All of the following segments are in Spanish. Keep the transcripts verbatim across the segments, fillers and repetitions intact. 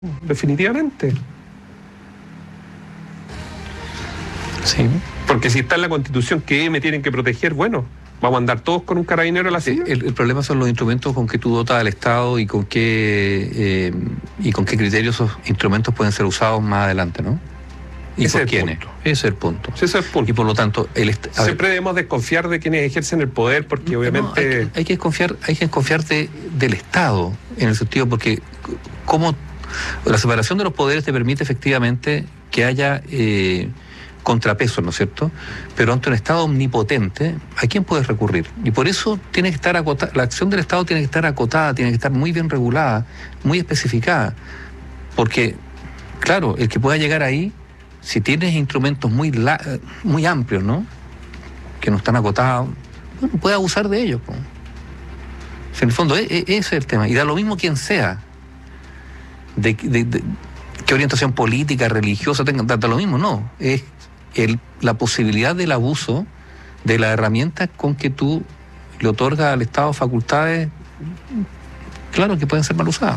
definitivamente. Sí. Porque si está en la Constitución que me tienen que proteger, bueno, vamos a andar todos con un carabinero a la silla. El, el problema son los instrumentos con que tú dotas al Estado y con qué eh, y con qué criterios esos instrumentos pueden ser usados más adelante, ¿no? ¿Y Ese por es el quiénes? punto. Ese es el punto. Ese es el punto. Y por lo tanto, el est- a siempre ver, debemos desconfiar de quienes ejercen el poder, porque no, obviamente... hay, que, hay que desconfiar, hay que desconfiar de, del Estado, en el sentido porque como la separación de los poderes te permite efectivamente que haya eh, contrapesos, ¿no es cierto? Pero ante un Estado omnipotente, ¿a quién puedes recurrir? Y por eso tiene que estar acotada, la acción del Estado tiene que estar acotada, tiene que estar muy bien regulada, muy especificada, porque, claro, el que pueda llegar ahí, si tienes instrumentos muy la, muy amplios, ¿no?, que no están acotados, bueno, puede abusar de ellos, ¿no? Si en el fondo, e, e, ese es el tema. Y da lo mismo quien sea, de, de, de qué orientación política, religiosa tenga, da, da lo mismo, no. Es el, la posibilidad del abuso de las herramientas con que tú le otorgas al Estado facultades, claro que pueden ser mal usadas.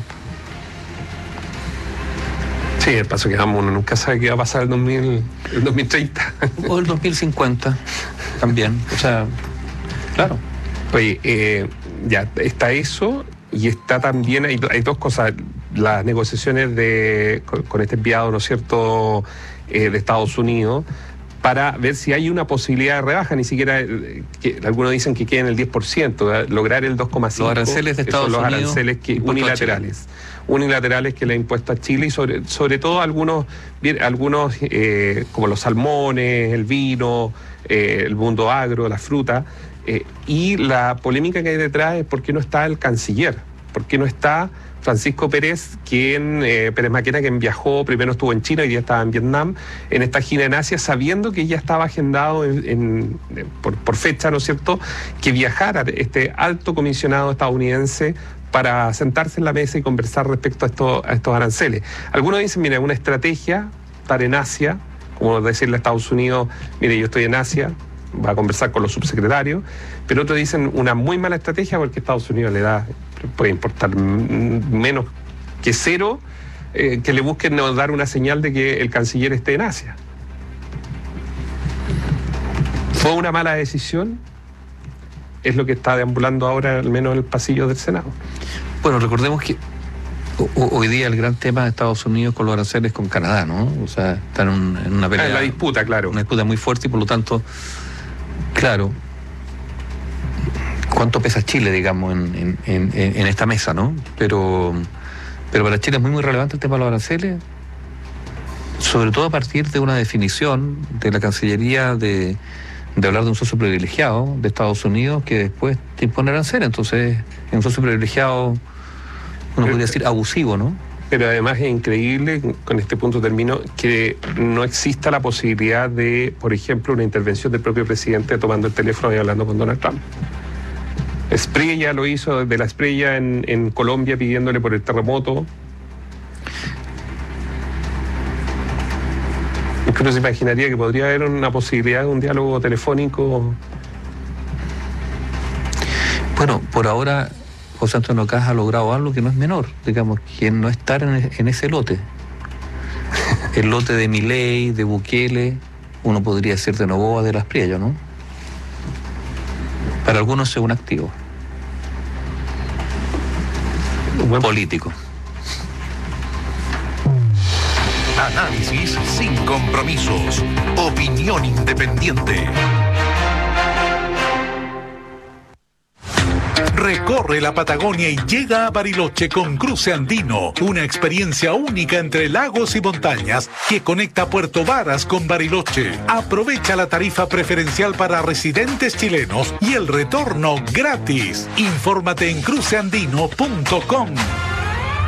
Sí, el paso que vamos, uno nunca sabe qué va a pasar el, dos mil, el dos mil treinta. O el dos mil cincuenta también, o sea, claro. Oye, eh, ya está eso y está también, hay, hay dos cosas, las negociaciones de con, con este enviado, ¿no es cierto?, eh, de Estados Unidos, para ver si hay una posibilidad de rebaja, ni siquiera, que algunos dicen que quede en el diez por ciento, ¿verdad? Lograr el dos coma cinco por ciento. Los aranceles de Estados Unidos. Los Unidos, aranceles que, unilaterales. unilaterales que le ha impuesto a Chile y sobre, sobre todo algunos, algunos eh, como los salmones, el vino, eh, el mundo agro, la fruta, eh, y la polémica que hay detrás es por qué no está el canciller, por qué no está Francisco Pérez, quien, eh, Pérez Maquena, quien viajó, primero estuvo en China y ya estaba en Vietnam, en esta gira en Asia, sabiendo que ya estaba agendado en, en, por, por fecha, ¿no es cierto?, que viajara este alto comisionado estadounidense para sentarse en la mesa y conversar respecto a, esto, a estos aranceles. Algunos dicen, mira, una estrategia, estar en Asia, como decirle a Estados Unidos, mire, yo estoy en Asia, va a conversar con los subsecretarios, pero otros dicen una muy mala estrategia porque Estados Unidos le da, puede importar menos que cero, eh, que le busquen no, dar una señal de que el canciller esté en Asia. ¿Fue una mala decisión? Es lo que está deambulando ahora, al menos en el pasillo del Senado. Bueno, recordemos que hoy día el gran tema de Estados Unidos con los aranceles con Canadá, ¿no? O sea, están en, un, en una pelea. Ah, en la disputa, claro. Una disputa muy fuerte y por lo tanto, claro, ¿cuánto pesa Chile, digamos, en, en, en, en esta mesa, ¿no? Pero, pero para Chile es muy, muy relevante el tema de los aranceles, sobre todo a partir de una definición de la Cancillería de, de hablar de un socio privilegiado de Estados Unidos que después te impone aranceles. Entonces, es un socio privilegiado, uno podría decir abusivo, ¿no? Pero además es increíble, con este punto termino, que no exista la posibilidad de, por ejemplo, una intervención del propio presidente tomando el teléfono y hablando con Donald Trump. Espriella lo hizo, de la Espriella en, en Colombia, pidiéndole por el terremoto. Es que uno se imaginaría que podría haber una posibilidad de un diálogo telefónico. Bueno, por ahora José Antonio Caz ha logrado algo que no es menor, digamos, que no estar en, en ese lote. El lote de Milei, de Bukele, uno podría decir de Noboa, de Las Priello, ¿no? Para algunos es un activo. Buen político. Análisis sin compromisos. Opinión independiente. Recorre la Patagonia y llega a Bariloche con Cruce Andino, una experiencia única entre lagos y montañas que conecta Puerto Varas con Bariloche. Aprovecha la tarifa preferencial para residentes chilenos y el retorno gratis. Infórmate en cruce andino punto com.